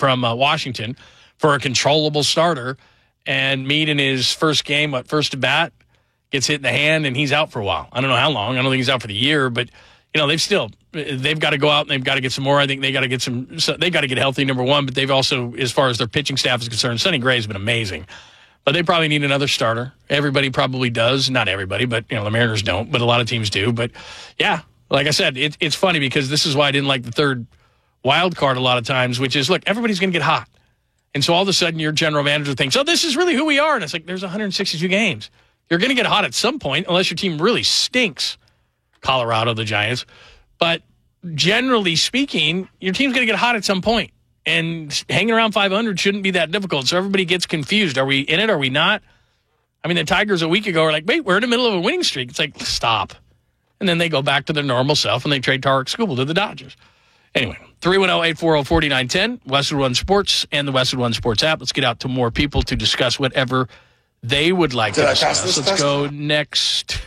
from Washington for a controllable starter. And Meade in his first game, first at bat, gets hit in the hand, and he's out for a while. I don't know how long. I don't think he's out for the year, but they've got to go out and they've got to get some more. I think they got to get healthy, number one, but they've also, as far as their pitching staff is concerned, Sonny Gray's been amazing. But they probably need another starter. Everybody probably does. Not everybody, but the Mariners don't, but a lot of teams do. But yeah, like I said, it's funny because this is why I didn't like the third wild card a lot of times, which is, look, everybody's going to get hot. And so all of a sudden your general manager thinks, oh, this is really who we are. And it's like, there's 162 games. You're going to get hot at some point unless your team really stinks. Colorado, the Giants. But generally speaking, your team's going to get hot at some point. And hanging around 500 shouldn't be that difficult. So everybody gets confused. Are we in it? Are we not? I mean, the Tigers a week ago were like, wait, we're in the middle of a winning streak. It's like, stop. And then they go back to their normal self and they trade Tarek Skubal to the Dodgers. Anyway, 310-840-4910, Westwood One Sports, and the Westwood One Sports app. Let's get out to more people to discuss whatever they would like to discuss. Let's go next.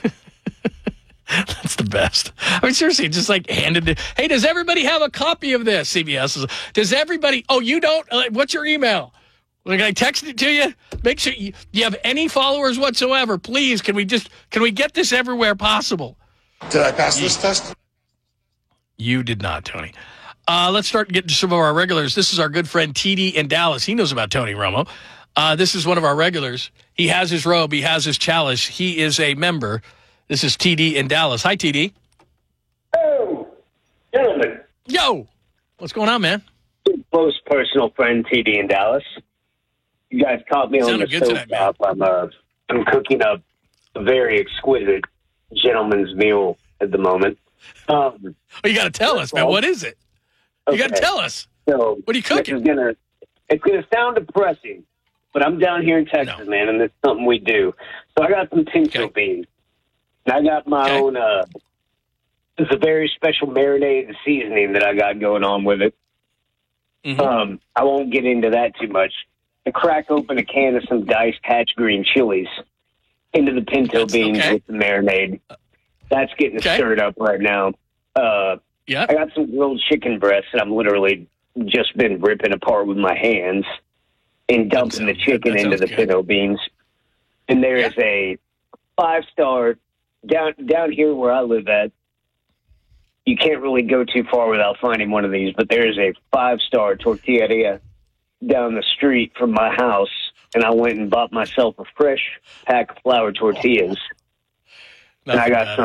That's the best. I mean, seriously, just like handed it. Hey, does everybody have a copy of this? CBS. Does everybody? Oh, you don't? What's your email? Can I text it to you? Make sure you have any followers whatsoever. Please, can we get this everywhere possible? Did I pass this test? You did not, Tony. Let's start getting to some of our regulars. This is our good friend TD in Dallas. He knows about Tony Romo. This is one of our regulars. He has his robe. He has his chalice. He is a member. This is TD in Dallas. Hi, TD. Oh, gentlemen. Yo. What's going on, man? Close personal friend, TD in Dallas. You guys caught me on the stovetop. I'm cooking up a very exquisite gentleman's meal at the moment. You got to tell us, man. What is it? You got to tell us. So, what are you cooking? It's gonna sound depressing, but I'm down here in Texas, man, and it's something we do. So I got some pinto beans. And I got my own, it's a very special marinade and seasoning that I got going on with it. Mm-hmm. I won't get into that too much. I crack open a can of some diced Hatch green chilies into the pinto beans with the marinade. That's getting stirred up right now. I got some grilled chicken breasts that I'm literally just been ripping apart with my hands and dumping the chicken into the pinto beans. And there is a 5-star down here where I live at. You can't really go too far without finding one of these, but there is a 5-star tortilleria down the street from my house, and I went and bought myself a fresh pack of flour tortillas. And I got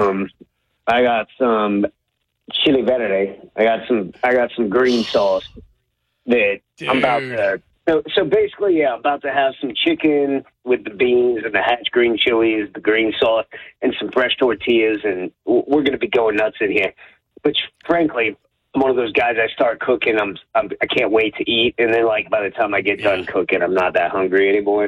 some chili verde. I got some green sauce that I'm about to. So basically, I'm about to have some chicken with the beans and the Hatch green chilies, the green sauce, and some fresh tortillas, and we're going to be going nuts in here. Which, frankly, I'm one of those guys. I start cooking, I can't wait to eat, and then by the time I get done cooking, I'm not that hungry anymore.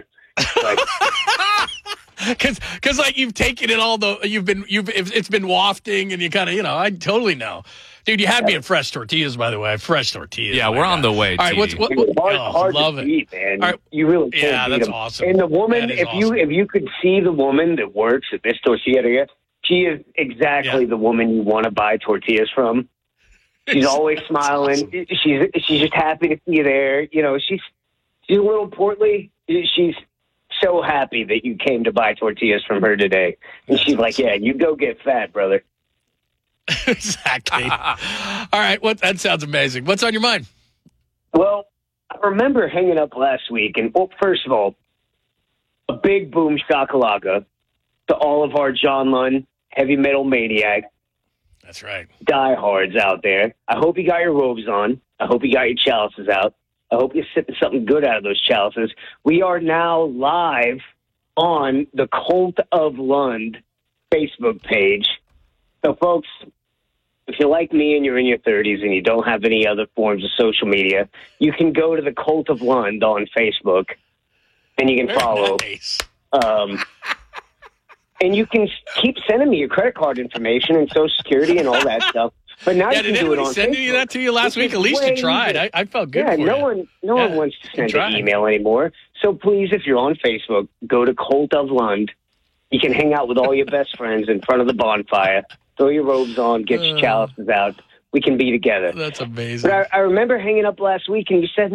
Because you've taken it all it's been wafting, and you kind of I totally know. Dude, you had me at fresh tortillas, by the way. Fresh tortillas. Yeah, we're on the way. All right, hard love to it. Beat, man. Right. You really can't beat that's them. Awesome. And the woman, if you could see the woman that works at this tortilleria, she is exactly the woman you want to buy tortillas from. She's always smiling. Awesome. She's just happy to see you there. She's a little portly. She's so happy that you came to buy tortillas from her today. And she's like, yeah, you go get fat, brother. Exactly. All right. That sounds amazing. What's on your mind? Well, I remember hanging up last week, and first of all, a big boom shakalaka to all of our John Lund heavy metal maniac. That's right. Diehards out there. I hope you got your robes on. I hope you got your chalices out. I hope you're sipping something good out of those chalices. We are now live on the Cult of Lund Facebook page. So, folks, if you're like me and you're in your 30s and you don't have any other forms of social media, you can go to the Cult of Lund on Facebook, and you can follow. Nice. And you can keep sending me your credit card information and Social Security and all that stuff. But now you can do it on Facebook. Did anybody send that to you last week? At least you tried. I felt good for you. No one wants to send an email anymore. So please, if you're on Facebook, go to Cult of Lund. You can hang out with all your best friends in front of the bonfire. Throw your robes on. Get your chalices out. We can be together. That's amazing. But I remember hanging up last week, and you said,